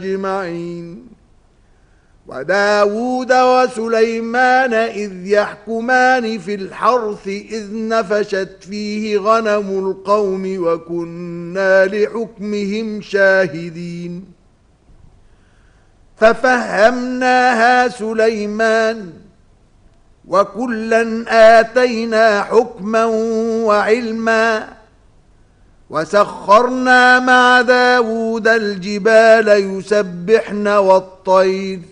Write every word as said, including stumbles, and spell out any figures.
أجمعين. وداود وسليمان إذ يحكمان في الحرث إذ نفشت فيه غنم القوم وكنا لحكمهم شاهدين. ففهمناها سليمان وكلا آتينا حكما وعلما وسخرنا مع داود الجبال يسبحن والطير